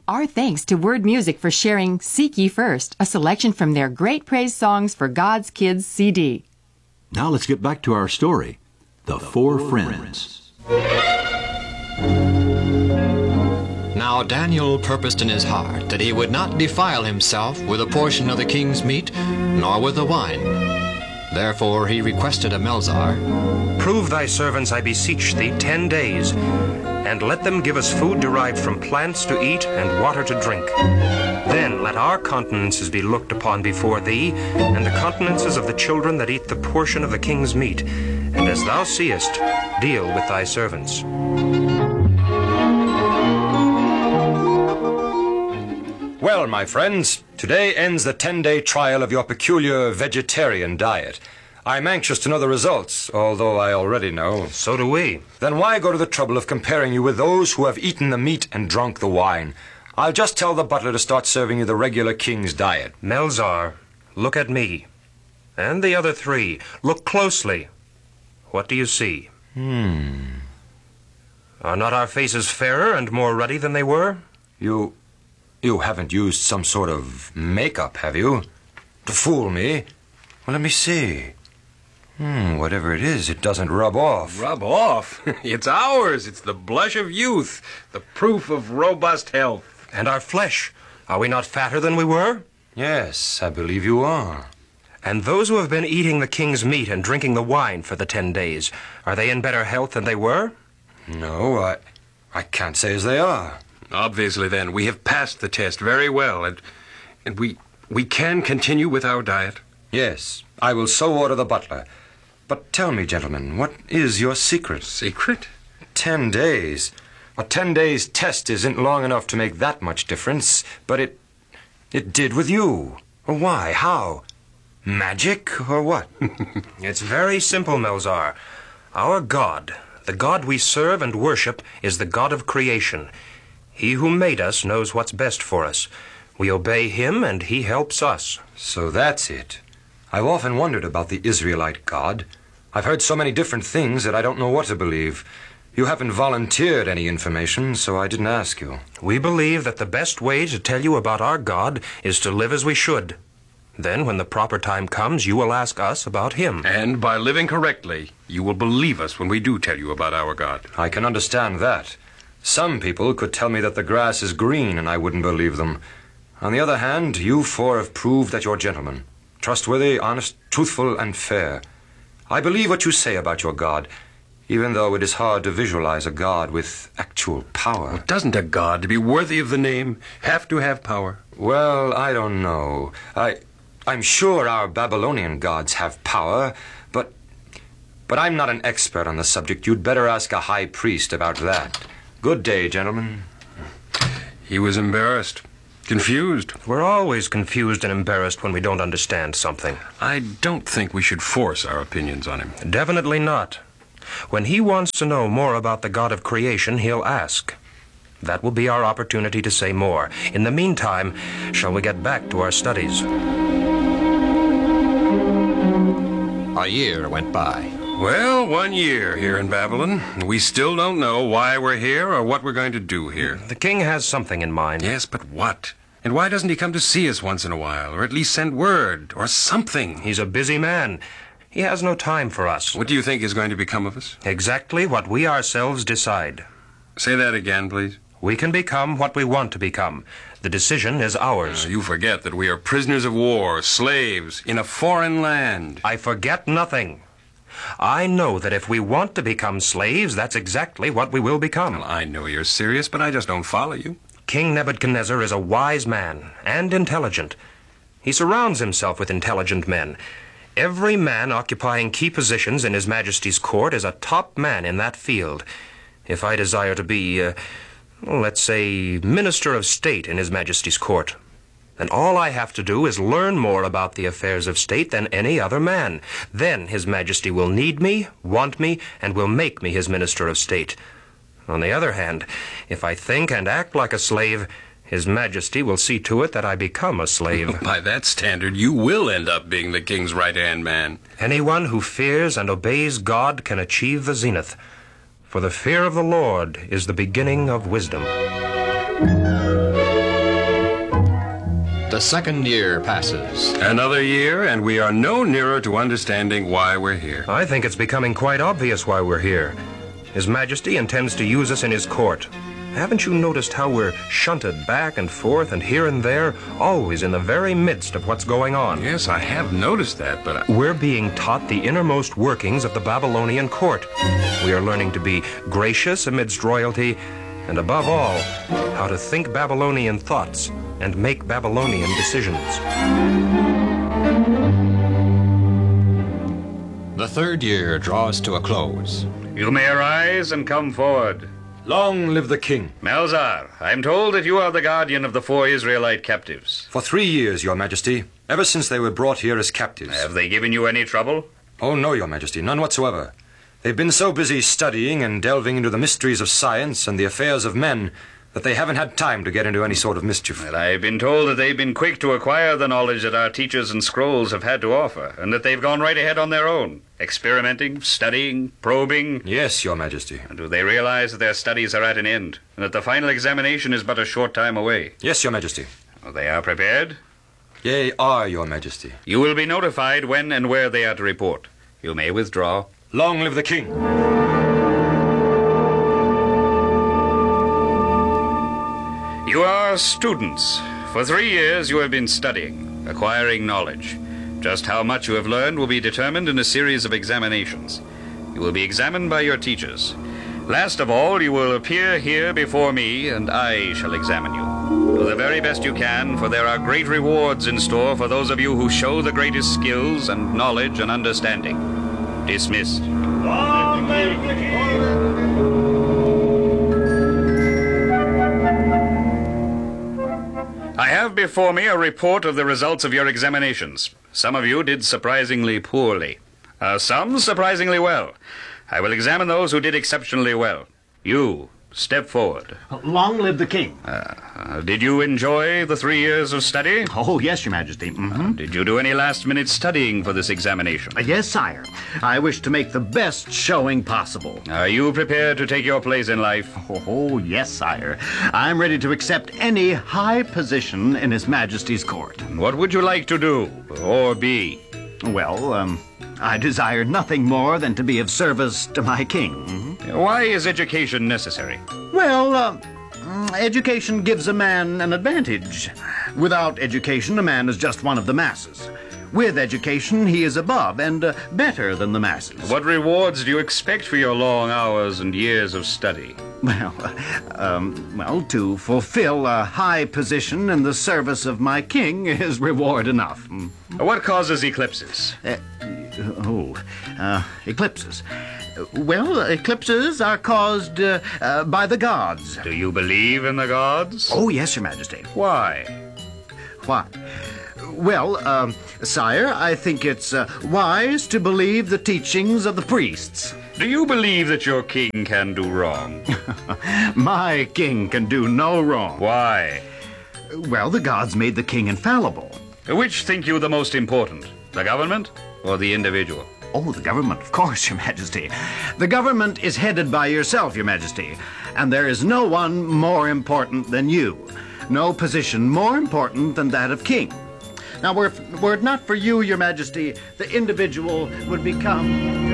Our thanks to Word Music for sharing Seek Ye First, a selection from their Great Praise Songs for God's Kids CD. Now let's get back to our story, The Four Friends. Now Daniel purposed in his heart that he would not defile himself with a portion of the king's meat, nor with the wine. Therefore he requested of Melzar, Prove thy servants, I beseech thee, 10 days, and let them give us food derived from plants to eat and water to drink. Then let our countenances be looked upon before thee, and the countenances of the children that eat the portion of the king's meat. And as thou seest, deal with thy servants. Well, my friends, today ends the 10-day trial of your peculiar vegetarian diet. I'm anxious to know the results, although I already know. So do we. Then why go to the trouble of comparing you with those who have eaten the meat and drunk the wine? I'll just tell the butler to start serving you the regular king's diet. Melzar, look at me. And the other 3, look closely. What do you see? Are not our faces fairer and more ruddy than they were? You haven't used some sort of makeup, have you? To fool me? Well, let me see. Whatever it is, it doesn't rub off. Rub off? It's ours. It's the blush of youth, the proof of robust health. And our flesh, are we not fatter than we were? Yes, I believe you are. And those who have been eating the king's meat and drinking the wine for the 10 days, are they in better health than they were? No, I can't say as they are. Obviously, then, we have passed the test very well, and we can continue with our diet. Yes, I will so order the butler. But tell me, gentlemen, what is your secret? Secret? 10 days. A 10 days test isn't long enough to make that much difference, but it did with you. Why? How? Magic or what? It's very simple, Melzar. Our God, the God we serve and worship, is the God of creation. He who made us knows what's best for us. We obey him and he helps us. So that's it. I've often wondered about the Israelite God. I've heard so many different things that I don't know what to believe. You haven't volunteered any information, so I didn't ask you. We believe that the best way to tell you about our God is to live as we should. Then, when the proper time comes, you will ask us about him. And by living correctly, you will believe us when we do tell you about our God. I can understand that. Some people could tell me that the grass is green and I wouldn't believe them. On the other hand, you 4 have proved that you're gentlemen. Trustworthy, honest, truthful, and fair. I believe what you say about your God, even though it is hard to visualize a God with actual power. Well, doesn't a God, to be worthy of the name, have to have power? Well, I don't know. I'm sure our Babylonian gods have power, but I'm not an expert on the subject. You'd better ask a high priest about that. Good day, gentlemen. He was embarrassed. Confused. We're always confused and embarrassed when we don't understand something. I don't think we should force our opinions on him. Definitely not. When he wants to know more about the God of creation, he'll ask. That will be our opportunity to say more. In the meantime, shall we get back to our studies? a year went by. Well, 1 year here in Babylon. We still don't know why we're here or what we're going to do here. The king has something in mind. Yes, but what? And why doesn't he come to see us once in a while, or at least send word, or something? He's a busy man. He has no time for us. What do you think is going to become of us? Exactly what we ourselves decide. Say that again, please. We can become what we want to become. The decision is ours. You forget that we are prisoners of war, slaves, in a foreign land. I forget nothing. I know that if we want to become slaves, that's exactly what we will become. Well, I know you're serious, but I just don't follow you. King Nebuchadnezzar is a wise man and intelligent. He surrounds himself with intelligent men. Every man occupying key positions in His Majesty's court is a top man in that field. If I desire to be, let's say, Minister of State in His Majesty's court, then all I have to do is learn more about the affairs of state than any other man. Then His Majesty will need me, want me, and will make me his Minister of State. On the other hand, if I think and act like a slave, His Majesty will see to it that I become a slave. By that standard, you will end up being the king's right-hand man. Anyone who fears and obeys God can achieve the zenith. For the fear of the Lord is the beginning of wisdom. The second year passes. Another year, and we are no nearer to understanding why we're here. I think it's becoming quite obvious why we're here. His Majesty intends to use us in his court. Haven't you noticed how we're shunted back and forth and here and there, always in the very midst of what's going on? Yes, I have noticed that, but We're being taught the innermost workings of the Babylonian court. We are learning to be gracious amidst royalty, and above all, how to think Babylonian thoughts and make Babylonian decisions. The third year draws to a close. You may arise and come forward. Long live the king. Melzar, I'm told that you are the guardian of the 4 Israelite captives. For 3 years, Your Majesty, ever since they were brought here as captives. Have they given you any trouble? Oh, no, Your Majesty, none whatsoever. They've been so busy studying and delving into the mysteries of science and the affairs of men that they haven't had time to get into any sort of mischief. Well, I've been told that they've been quick to acquire the knowledge that our teachers and scrolls have had to offer, and that they've gone right ahead on their own, experimenting, studying, probing. Yes, Your Majesty. And do they realize that their studies are at an end, and that the final examination is but a short time away? Yes, Your Majesty. Well, they are prepared? Yea, are, Your Majesty. You will be notified when and where they are to report. You may withdraw. Long live the king. You are students. For 3 years you have been studying, acquiring knowledge. Just how much you have learned will be determined in a series of examinations. You will be examined by your teachers. Last of all, you will appear here before me, and I shall examine you. Do the very best you can, for there are great rewards in store for those of you who show the greatest skills and knowledge and understanding. Dismissed. I have before me a report of the results of your examinations. Some of you did surprisingly poorly. Some surprisingly well. I will examine those who did exceptionally well. You, step forward. Long live the king. Did you enjoy the 3 years of study? Oh, yes, Your Majesty. Did you do any last-minute studying for this examination? Yes, sire. I wish to make the best showing possible. Are you prepared to take your place in life? Oh, yes, sire. I'm ready to accept any high position in His Majesty's court. What would you like to do, or be? Well, I desire nothing more than to be of service to my king. Why is education necessary? Well, education gives a man an advantage. Without education, a man is just one of the masses. With education, he is above and better than the masses. What rewards do you expect for your long hours and years of study? Well, to fulfill a high position in the service of my king is reward enough. What causes eclipses? Eclipses. Well, eclipses are caused by the gods. Do you believe in the gods? Oh, yes, Your Majesty. Why? Why? Well, sire, I think it's wise to believe the teachings of the priests. Do you believe that your king can do wrong? My king can do no wrong. Why? Well, the gods made the king infallible. Which think you the most important, the government or the individual? Oh, the government, of course, Your Majesty. The government is headed by yourself, Your Majesty, and there is no one more important than you. No position more important than that of king. Now, were it not for you, Your Majesty, the individual would become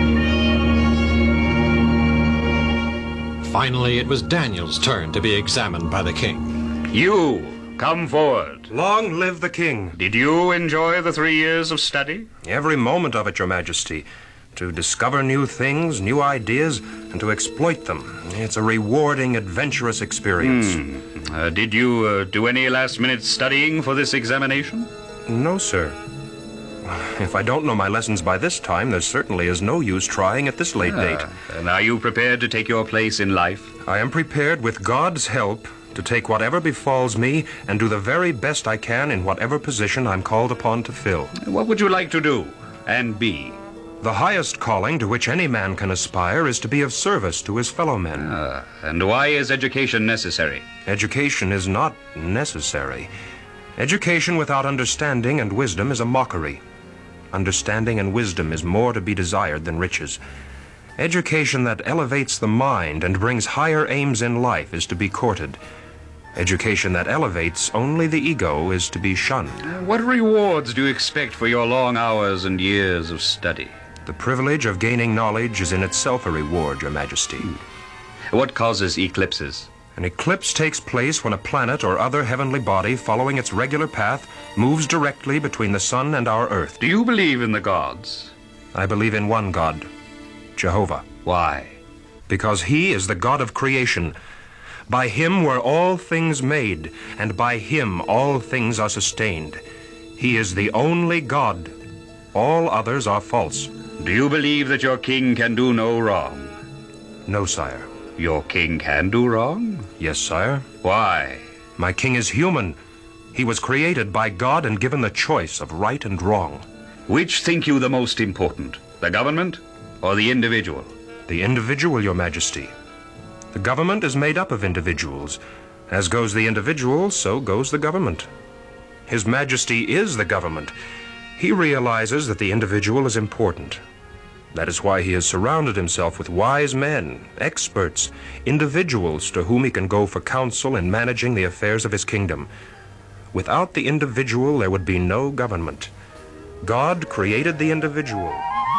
Finally, it was Daniel's turn to be examined by the king. You, come forward. Long live the king. Did you enjoy the 3 years of study? Every moment of it, Your Majesty. To discover new things, new ideas, and to exploit them. It's a rewarding, adventurous experience. Did you do any last-minute studying for this examination? No, sir. If I don't know my lessons by this time, there certainly is no use trying at this late date. And are you prepared to take your place in life? I am prepared, with God's help, to take whatever befalls me and do the very best I can in whatever position I'm called upon to fill. What would you like to do and be? The highest calling to which any man can aspire is to be of service to his fellow men. And why is education necessary? Education is not necessary. Education without understanding and wisdom is a mockery. Understanding and wisdom is more to be desired than riches. Education that elevates the mind and brings higher aims in life is to be courted. Education that elevates only the ego is to be shunned. What rewards do you expect for your long hours and years of study? The privilege of gaining knowledge is in itself a reward, Your Majesty. What causes eclipses? An eclipse takes place when a planet or other heavenly body following its regular path moves directly between the sun and our earth. Do you believe in the gods? I believe in one God, Jehovah. Why? Because he is the God of creation. By him were all things made, and by him all things are sustained. He is the only God. All others are false. Do you believe that your king can do no wrong? No, sire. Your king can do wrong? Yes, sire. Why? My king is human. He was created by God and given the choice of right and wrong. Which think you the most important, the government or the individual? The individual, Your Majesty. The government is made up of individuals. As goes the individual, so goes the government. His Majesty is the government. He realizes that the individual is important. That is why he has surrounded himself with wise men, experts, individuals to whom he can go for counsel in managing the affairs of his kingdom. Without the individual, there would be no government. God created the individual.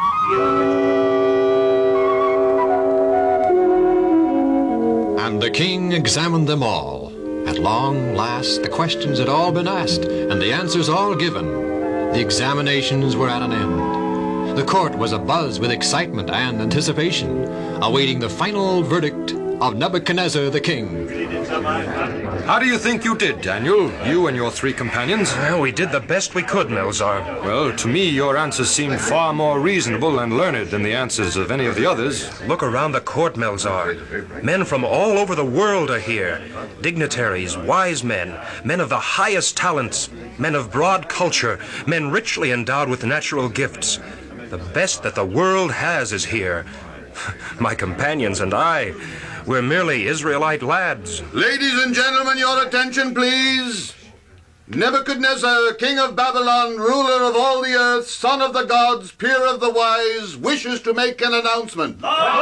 And the king examined them all. At long last, the questions had all been asked, and the answers all given. The examinations were at an end. The court was abuzz with excitement and anticipation, awaiting the final verdict of Nebuchadnezzar the king. How do you think you did, Daniel? You and your 3 companions? Well, we did the best we could, Melzar. Well, to me, your answers seemed far more reasonable and learned than the answers of any of the others. Look around the court, Melzar. Men from all over the world are here. Dignitaries, wise men, men of the highest talents, men of broad culture, men richly endowed with natural gifts. The best that the world has is here. My companions and I, we're merely Israelite lads. Ladies and gentlemen, your attention, please. Nebuchadnezzar, king of Babylon, ruler of all the earth, son of the gods, peer of the wise, wishes to make an announcement.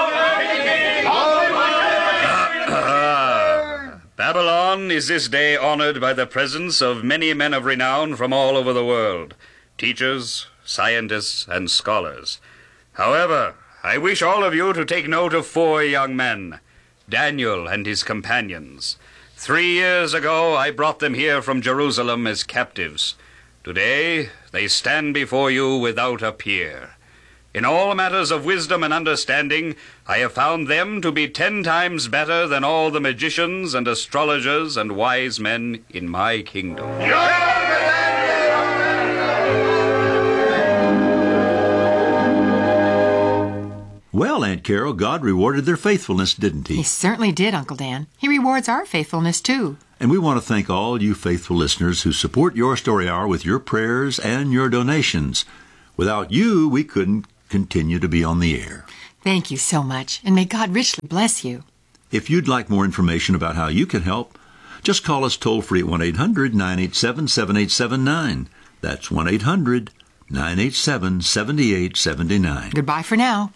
Babylon is this day honored by the presence of many men of renown from all over the world, teachers, scientists, and scholars. However, I wish all of you to take note of 4 young men, Daniel and his companions. 3 years ago, I brought them here from Jerusalem as captives. Today, they stand before you without a peer. In all matters of wisdom and understanding, I have found them to be 10 times better than all the magicians and astrologers and wise men in my kingdom. Well, Aunt Carol, God rewarded their faithfulness, didn't he? He certainly did, Uncle Dan. He rewards our faithfulness, too. And we want to thank all you faithful listeners who support Your Story Hour with your prayers and your donations. Without you, we couldn't continue to be on the air. Thank you so much, and may God richly bless you. If you'd like more information about how you can help, just call us toll-free at 1-800-987-7879. That's 1-800-987-7879. Goodbye for now.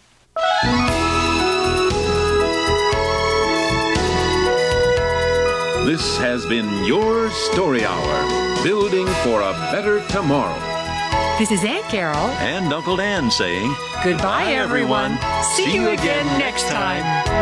This has been Your Story Hour, building for a better tomorrow. This is Aunt Carol. And Uncle Dan saying, Goodbye, everyone. See you again next time.